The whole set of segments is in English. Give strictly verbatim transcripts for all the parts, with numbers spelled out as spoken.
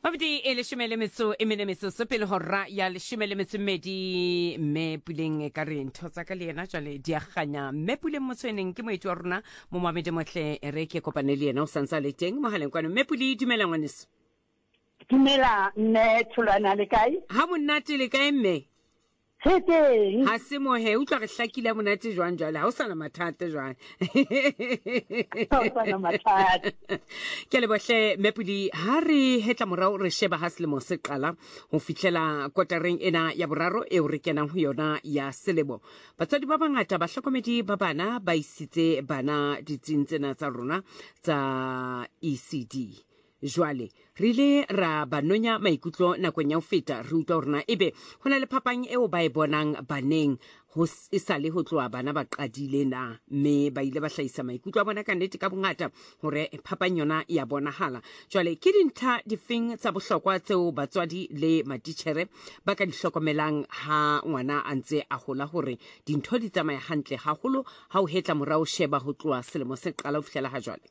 Mabdi e leshome metso e mene metso so pele hora ya leshome metso medi me puleng e ka re ntho tsa ka le yena jale di aganya me puleng motsweneng ke moeti wa rona mo Mamedi Motle e re ke kopane le yena o santsa le teng mo haleng kwana me puli dumela ngwaneso dumela nne tholwana le kae ha monate le kae mme Tete ha se mo he utlwa re hlakile monate jwang jwale ha o sana mathata jwang ha o sana mathata ke le bohle mepuli ha re hetla morao re sheba ha selemo se qala ho fihlela kotareng ena ya boraro e o re kenang ho yona ya selemo batswadi ba bangata ba hlokomedi ba bana ba isitse bana ditsing tsena tsa rona tsa E C D jwale re ile ra banonya maikutlo nakong ya ho feta re utlwa rona ebe hona le phapang eo ba e bonang baneng ho isale ho tloa bana ba qadile na me ba ile ba hlahisa maikutlo a bona ka nnete ka bongata hore phapang yona ya bonahala jwale ke dintlha difeng tsa bohlokwa tseo batswadi le matitjhere ba ka di hlokomelang ha ngwana a ntse a hola hore dintho di tsamaya hantle haholo ha o hetla morao sheba ho tloa selemo se qala ho fihlela ha jwale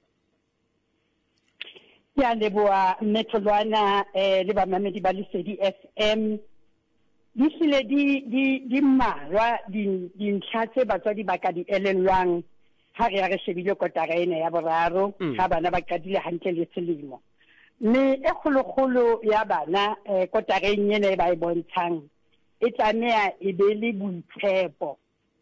ya leboa metholwana eh le ba mamedi ba Lesedi F M di sile di di di mmalwa di dintlha tse batswadi ba ka di elellwang ha re re shebile kotara ena ya boraro ha bana ba qadile hantle le selemo mme e kgolokgolo ya bana kotareng ena e ba e bontshang e tsamea e be le boitshepo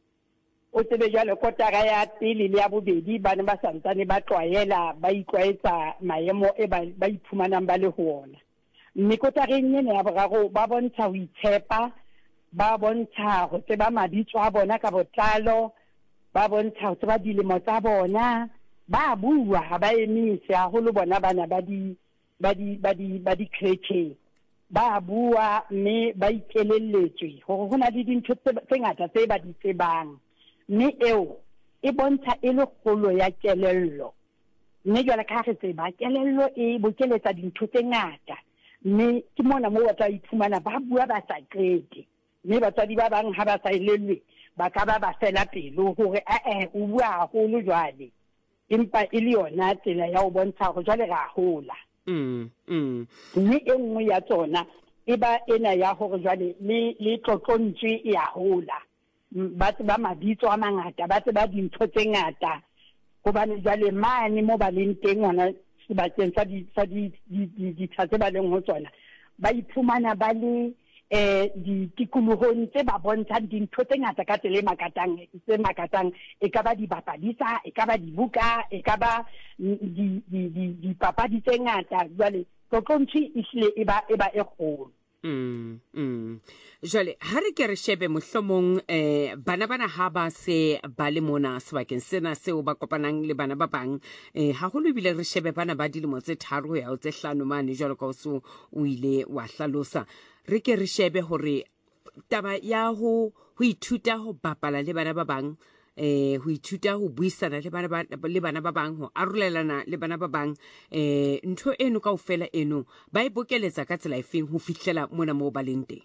o tsebe jalo kotara ya pele le ya bobedi bana ba santsane ba tlwaela ba itlwaetsa maemo e ba iphumanang ba le ho ona mme kotareng ena ya boraro ba bontsha ho itshepa ba bontsha ho tseba mabitso a bona ka botlalo ba bontsha ho tseba dilemo tsa bona ba bua ha ba emise haholo bona bana ba di ba di ba di ba di creche ba bua mme ba ikelelletswe hore hona le dintho tse ngata tse ba di tsebang mme eo e bontsha e le kgolo ya kelello mme jwale ka re tseba kelello e bokeletsa dintho tse ngata mme ke mona mo ba tla iphumana ba bua ba sa qete mme batswadi ba bang ha ba sa elellwe ba ka ba ba fela pelo hore a eh o bua haholo jwale empa e le yona tsela ya ho bontsha hore jwale ra hola mm mm mme e nngwe ya tsona e ba ena ya hore jwale le le tlotlontse ya hola ba ba mabitso a mangata ba ba dintho tse ngata hobane jale mane mo ba leng teng ona sebakeng sa di sa di di tse ba leng ho tsona ba iphumana ba le eh di tikolohong tse ba bontshang dintho tse ngata ka tsele makatang tse makatang e ka ba di bapadisa e ka ba dibuka e ka ba di di di papadi tse ngata jale tlontsi isle e ba e ba e kgolo mm mm jale ha re ke re shebe mohlomong eh bana bana ha ba se ba le mona sebakeng sena seo ba kopanang le bana ba bang eh ha ho lebile re shebe bana ba dilemo tse tharo ya o tse hlano mane jalo ka o o ile wa hlalosa re ke re shebe hore taba ya ho ho ithuta ho bapala le bana ba bang eh ho ithuta ho buisana le bana ba le bana ba bang ho arolelana le bana ba bang eh ntho eno kaofela eno ba e bokeletsa ka tsela efeng ho fihlela mona mo ba leng teng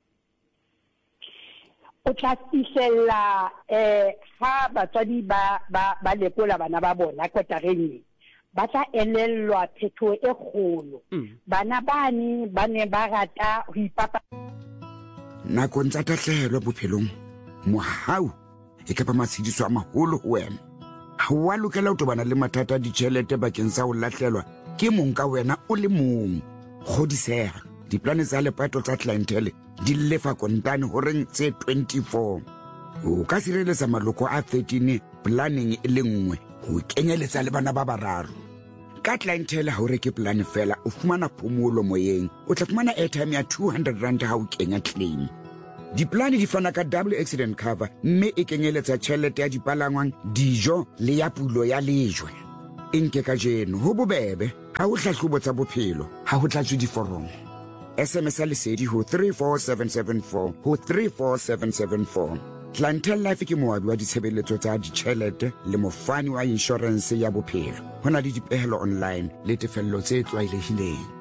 o tla fihlela eh ha batswadi ba ba ba lekola bana ba bona kotareng ba tla elellwa phetho e kgolo bana bani ba ne ba rata ho ipapa nakong tsa tahlehelo bophelong mohau e ka ba matshidiso a maholo ho wena ha wa lokela ho tobana le mathata a ditjhelete bakeng sa ho lahlelwa ke mong ka wena o le mong kgodiseha diplane tsa lepato tsa clientele di lefa kontane horeng tse twenty-four o ka sireletsa maloko a thirteen planning e le nngwe ho kenyeletsa le bana ba bararo ka clientele ha o reke plan fela o fumana phomolo moyeng o tla fumana airtime ya two hundred rand ha o kenya claim diplane di fana ka double accident cover mme e kenyeletsa tjhelete ya dipalangwang dijo le ya pulo ya lejwe enke ka jeno ho bobebe ha o hlahlobo tsa bophelo ha ho tlatswe diforomo S M S Lesedi ho three four seven seven four ho three four seven seven four Clientele Life ke moabi wa ditshebeletso tsa ditjhelete le mofani wa insurance ya bophelo hona le dipehelo online le tefello tse tlwaelehileng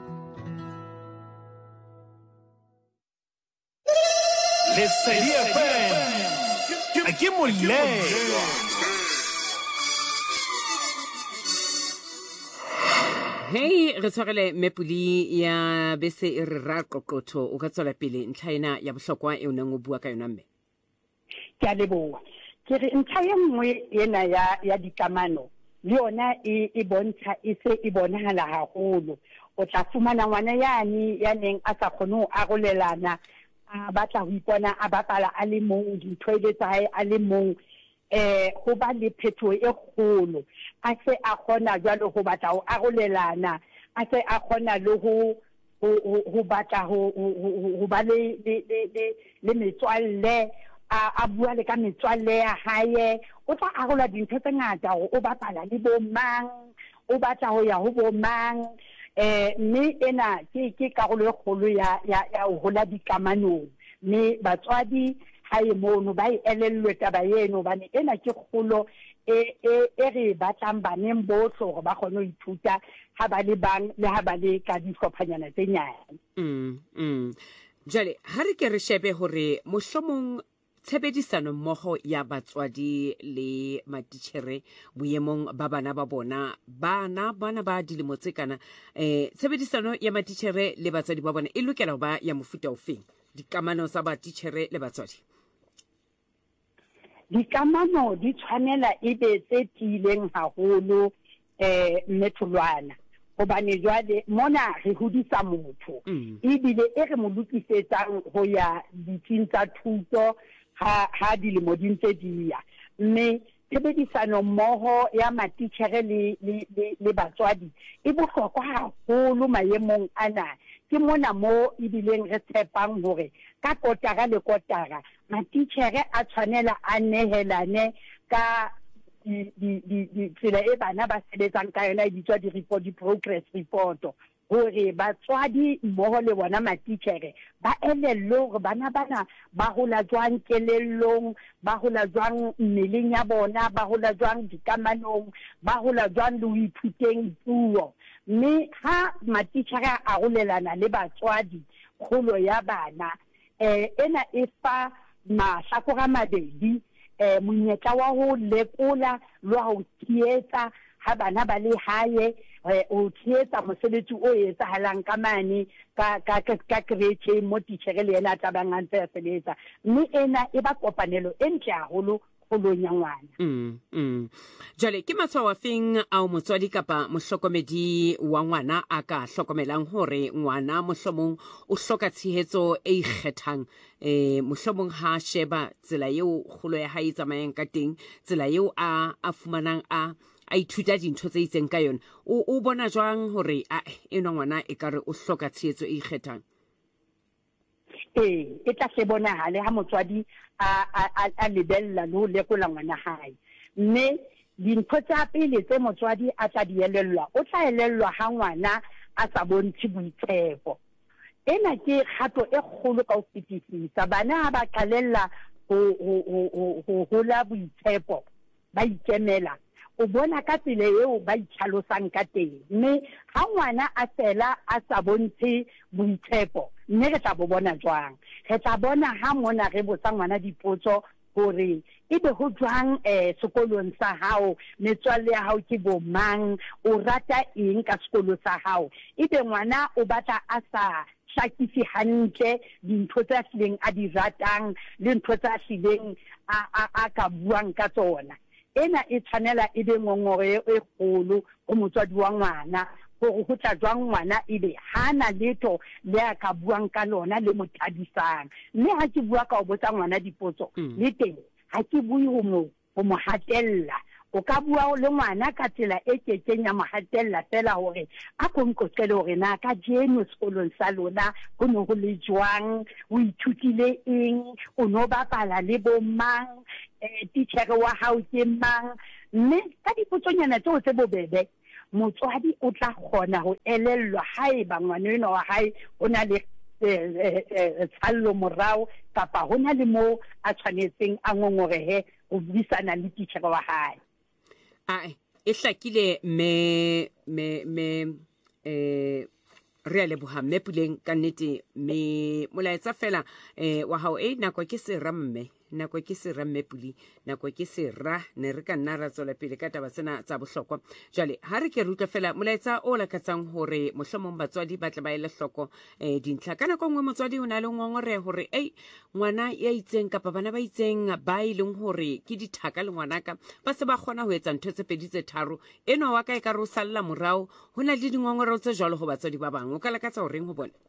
Lesedi F M a ke moleng Hey re tshwarele Mepuli ya bese e re ra qoqotho o ka tswela pele ntlhaena ya bohlokwa e o neng o bua ka yona mme. Ke a leboha ke re ntlha e nngwe ena ya ya dikamano le yona e e bontsha e se e bonahala haholo o tla fumana ngwana yani ya neng a sa kgone ho arolelana a batla ho ipona a bapala a le mong dintho tsa hae a le mong eh ho ba le phetho e kgolo a se a kgona jwalo ho batla ho arolelana a se a kgona le ho ho batla ho ho ba le le le metswalle a bua le ka metswalle ya hae o tla arola dintho tse ngata hore o bapala le bo mang o batla ho ya ho bo mang eh mme ena ke ke karolo e kgolo ya ya ya ho hola dikamanong mme batswadi hae mono ba elellwe taba yeno bane ena ke kgolo e e re batlang baneng bohle hore ba kgone ho ithuta ha ba le bang le ha ba le ka dihlophanyana tse nyane. mm mm jale ha re ke re shebe hore mohlomong tshebedisano mmoho ya batswadi le matitjhere boemong ba bana ba bona bana bana ba dilemo tse kana eh tshebedisano ya matitjhere le batswadi ba bona e lokela ho ba ya mofuta ofeng dikamano tsa batitjhere le batswadi. Dikamano di tshwanela e be tse tileng haholo eh metholwana hobane jwale mona re hodisa motho ebile e re mo lokisetsang ho ya ditsing tsa thuto ha ha dilemo di ntse di ya mme tshebedisano mmoho ya matitjhere le le batswadi e bohlokwa haholo maemong ana ke mona mo ebileng re tshepang hore ka kotara le kotara matitjhere a tshwanela a nehelane ka di di di tsela e bana ba sebetsang ka yona e bitswa di-report di-progress report hore batswadi mmoho le bona matitjhere ba elellwe hore bana bana ba hola jwang kelellong ba hola jwang mmeleng ya bona ba hola jwang dikamanong ba hola jwang le ho ithuteng puo mme ha matitjhere a arolelana le batswadi kgolo ya bana eh ena e fa mahlakore mabedi eh monyetla wa ho lekola le ho tsietsa ha bana ba le hae o tsietsa mosebetsi o etsahalang ka mane ka ka ka create mo titjhere le ena tla bang antse a sebetsa mme ena e ba kopanelo e ntle haholo kgolong ya ngwana. mm mm jale ke matshwao afeng ao motswadi kapa mohlokomedi wa ngwana a ka hlokomelang hore ngwana mohlomong o hloka tshehetso e ikgethang eh mohlomong ha sheba tsela eo kgolo ya hae tsamayang ka teng tsela eo a a fumanang a a ithuta dintho tse itseng ka yona o bona jwang hore a ena ngwana e kare o hloka tshehetso e ikgethang? eh e tla se bonahale ha motswadi a a a lebella lo lekola ngwana hae mme dintho tsa pele tse motswadi a tla di elellwa o tla elellwa ha ngwana a sa bontshe boitshepo ena ke kgato e kgolo ka ho fetisisa bana ha ba qalella ho ho ho hola boitshepo ba ikemela o bona ka tsela eo ba itlhalosang ka teng mme ha ngwana a fela a sa bontshe boitshepo mme re tla bo bona jwang re tla bona ha mona re botsa ngwana dipotso hore ebe ho jwang eh sekolong sa hao metswalle ya hao ke bo mang o rata eng ka sekolo sa hao ebe ngwana o batla a sa hlakisi hantle dintho tsa sileng a di ratang le ntho tsa sileng a a ka buang ka tsona ena e tshwanela e be ngongore e kgolo o motswadi wa ngwana hore ho tla jwang ngwana ebe hana letho le a ka buang ka lona le mothabisang mme ha ke bua ka ho botsa ngwana dipotso le teng ha ke bui ho mo ho mo hatella o ka bua le ngwana ka tsela e kekeng ya mo hatella fela hore a ko nqoqele hore na ka jeno sekolong sa lona ho no ho le jwang o ithutile eng o no bapala le bo mang eh titjhere wa hao ke mang mme ka dipotsonyana tseo tse bobebe motswadi o tla kgona ho elellwa haeba ngwana eno wa hae o na le tsallo morao kapa ho na le mo a tshwanetseng a ngongorehe ho buisana le titjhere wa hae. Ai e hlakile me me me eh re le boha Mepuleng ka nnete me molaetsa fela eh wa hao e nako ke se ramme nako ke sera Mmepuli nako ke sera ne re ka nna ra tswela pele ka taba tsena tsa bohlokwa jale ha re ke rutla fela molaetsa o lakatsang hore mohlomong batswadi ba tla ba ile hloko eh dintlha kana ka ngwe motswadi o na le ngongore hore ei ngwana ya itseng kapa bana ba itseng ba ileng hore ke dithaka le ngwanaka ba se ba khona ho etsa ntho tse pedi tse tharo eno wa ka e ka ro salla morao hona le dingongoro tse jwalo ho batswadi ba bang o ka lakatsa ho reng ho bona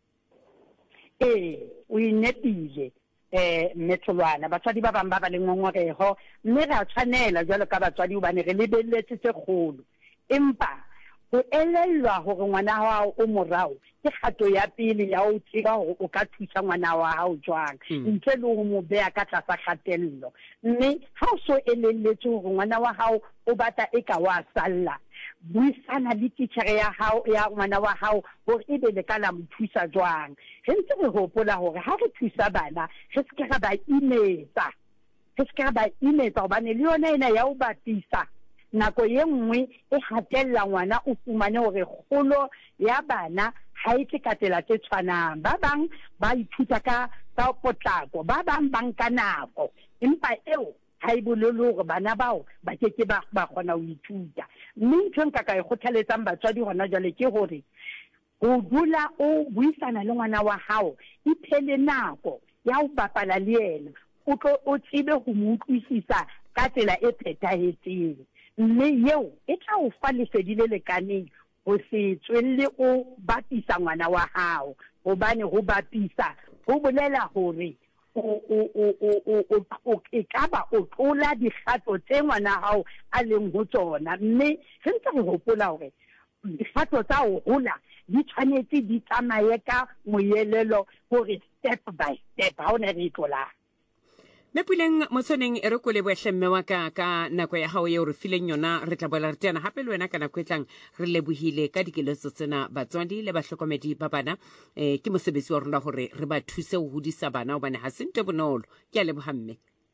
eh o inetile eh metholwana batswadi ba bang ba ba le ngongoreho mme ra tshwanela jwalo ka batswadi o bane re lebelletse tse kgolo empa ho elellwa hore ngwana hao o morao ke kgato ya pele ya o tsira hore o ka thusa ngwana wa hao jwang ntle le ho mo beha ka tlasa kgatello mme ha o so elelletse hore ngwana wa hao o bata eka wa salla buisana le teacher ya hao ya ngwana wa hao hore e be le ka la mothusa jwang re ntse re hopola hore ha re thusa bana re se ka ba imetsa re se ka ba imetsa hobane le yona ena ya o batisa nako ye nngwe e hatella ngwana o fumane hore kgolo ya bana ha e tle katela tse tshwanang ba bang ba ithuta ka tsa potlako ba bang ba nka nako empa eo ha e bolele hore bana bao ba ke ke ba ba kgona ho ithuta mme ntho nka ka e kgothaletsang batswadi hona jwale ke hore ho dula o buisana le ngwana wa hao iphele nako ya ho bapala le yena o tlo o tsebe ho mo utlwisisa ka tsela e phethahetseng mme yeo e tla o fa lesedi le lekaneng ho se tswelle o bapisa ngwana wa hao hobane ho bapisa ho bolela hore o o o o o e kaba o tlola dikgato tse ngwana hao a leng ho tsona mme re ntse re hopola hore dikgato tsa ho hola di tshwanetse di tsamaye ka moyelelo hore step by step ha ona re tlola Mepuleng motsoneng e re ko le bohle mme wa ka ka nako ya hao ye o re fileng yona re tla boela re tena hape le wena ka nako e tlang re lebohile ka dikeletso tsena batswadi le bahlokomedi ba bana eh ke mosebetsi wa rona hore re ba thuse ho hodisa bana hobane ha se nte bonolo ke a leboha mme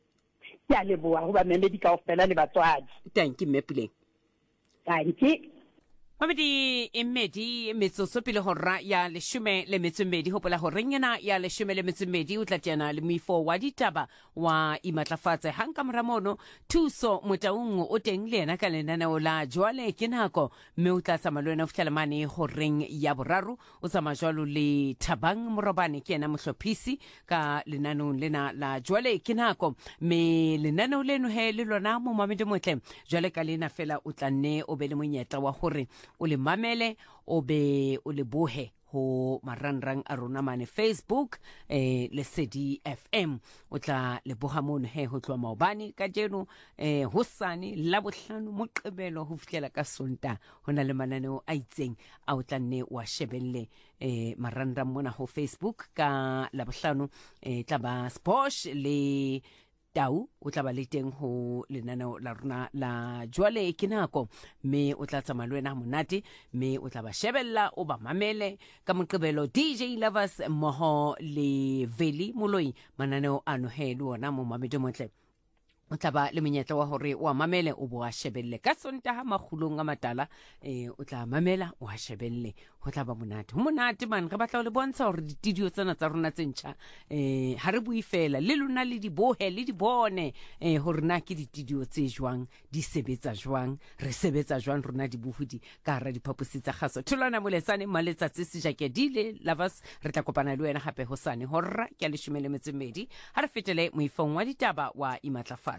ke a leboha ho ba memedi kaofela le batswadi thank you Mepuleng thank you Mabedi emedi metsotso pele hora ya leshome le metso mmedi hopola hore nyana ya leshome le metso mmedi o tla tjena le moifo wa ditaba wa imatlafatse hanka moramono thuso motaung o teng le ena ka lenaneo la jwale ke nako mme o tla tsama le wena o fihlela mane horeng ya boraro o tsama jwalo le Thabang Morobane ke ena mohlophisi ka lenaneo lena la jwale ke nako me lenaneo leno he le lona mo mamedi motle jwale ka lena fela o tla nne o be le monyetla wa hore o le mamele o be o le bohe ho marangrang a rona mane Facebook eh Lesedi F M o tla le boha mono he ho tloa maobane ka jeno eh hosane la bohlano moqebelo ho fihlela ka sonta hona le mananeo a itseng a o tla nne wa shebelle eh marangrang mona ho Facebook ka la bohlano eh tla ba Sposh le Tau o tla ba le teng ho lenaneo la rona la jwale ke nako me o tla tsama le wena monate me o tla ba shebella o ba mamele ka moqebelo D J Lovers moho le Veli Moloi mananeo ano he le ona mo mamedi motle o tla ba le monyetla wa hore o mamele o bo a shebelle ka sontaha magulong a matala eh o tla mamela o a shebelle ho tla ba monate ho monate man re batla le bontsha hore ditudio tsena tsa rona tsentsha eh ha re bui fela le lona le di bohe le di bone eh hore na ke ditudio tse jwang di sebetsa jwang re sebetsa jwang rona di buhudi ka ra diphaposi tsa khaso tholana moletsane maletsa tse se jake dile Lovers re tla kopana le wena hape hosane horra ke le shumele metsemmedi ha re fetele moifong wa ditaba wa imatlafatse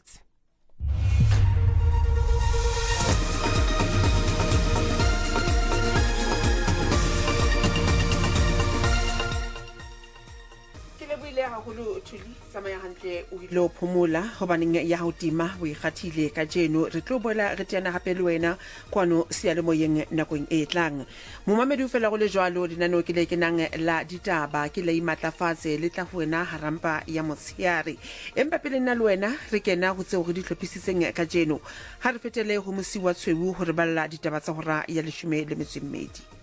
lo phomola hobaneng ya ho tima o ikgathile ka jeno re tlo boela re tena hape le wena kwano sealemoyeng nakong e tlang momamedi o fela go le jwalo dinano ke le ke nang la ditaba ke le imatlafatse le tla ho wena harampa ya motshiare empa pele nna le wena re kena go tseo go di tlhopisitseng ka jeno ha re fetele ho mosi wa tshweu hore balla ditaba tsa hora ya leshome le metso e mmedi